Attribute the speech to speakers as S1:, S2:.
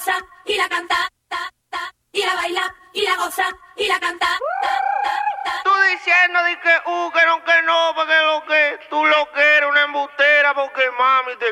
S1: goza, y la canta, y la baila, y la goza, y la canta,
S2: Tú diciendo de que no, porque lo que tú lo que eres una embustera, porque mami te